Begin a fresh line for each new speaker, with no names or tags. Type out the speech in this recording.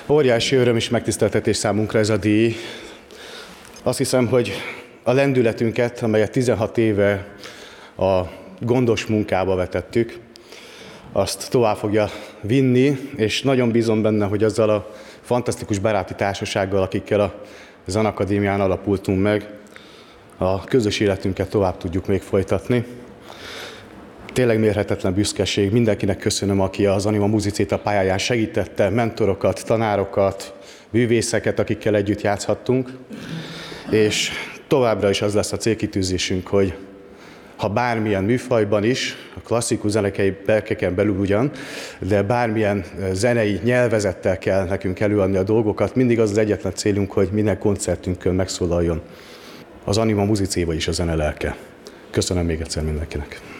Óriási öröm és megtiszteltetés számunkra ez a díj. Azt hiszem, hogy a lendületünket, amelyet 16 éve a gondos munkába vetettük, azt tovább fogja vinni, és nagyon bízom benne, hogy azzal a fantasztikus baráti társasággal, akikkel a Zenakadémián alapultunk meg, a közös életünket tovább tudjuk még folytatni. Tényleg mérhetetlen büszkeség. Mindenkinek köszönöm, aki az Anima Musiceta pályáján segítette, mentorokat, tanárokat, művészeket, akikkel együtt játszhattunk. És továbbra is az lesz a célkitűzésünk, hogy ha bármilyen műfajban is, a klasszikus zenei berkeken belül ugyan, de bármilyen zenei nyelvezettel kell nekünk előadni a dolgokat, mindig az egyetlen célunk, hogy minden koncertünkön megszólaljon az Anima Musicéva is a zene lelke. Köszönöm még egyszer mindenkinek.